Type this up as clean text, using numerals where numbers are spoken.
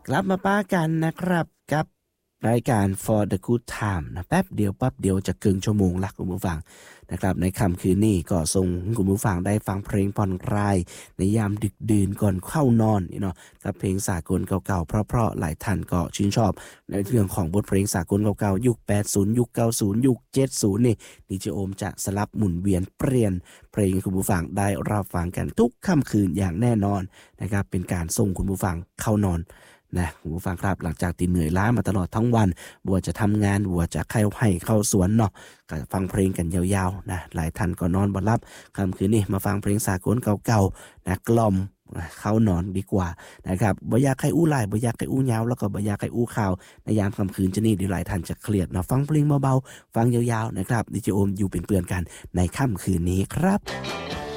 กลับมาป้ากันนะครับกับรายการ For the Good Time นะแป๊บเดียวจะเกินชั่วโมงละคุณผู้ฟังนะครับในค่ำคืนนี้ก็ส่งคุณผู้ฟังได้ฟังเพลงผ่อนคลายในยามดึกดื่นก่อนเข้านอนเนาะกับเพลงสากลเก่าๆเพราะๆหลายท่านก็ชื่นชอบในเรื่องของบทเพลงสากลเก่าๆยุค80ยุค90ยุค70นี่ดีเจโอมจะสลับหมุนเวียนเปลี่ยนเพลงคุณผู้ฟังได้รับฟังกันทุกค่ำคืนอย่างแน่นอนนะครับเป็นการส่งคุณผู้ฟังเข้านอนนะคุณผู้ฟังครับหลังจากที่เหนื่อยล้ามาตลอดทั้งวันบัวจะทำงานบัวจะเข้าสวนเนาะก็ฟังเพลงกันยาวๆนะหลายท่านก็นอนบ่หลับค่ำคืนนี้มาฟังเพลงสากลเก่าๆนะกล่อมเข้านอนดีกว่านะครับบ่อยากให้อู้หลายบ่อยากให้อู้ยาวแล้วก็บ่อยากให้อู้ข่าวในยามค่ำคืนจะนี่เดี๋ยวหลายท่านจะเครียดเนาะฟังเพลงเบาๆฟังยาวๆนะครับดิจิโอมอยู่เป็นเพื่อนกันในค่ำคืนนี้ครับ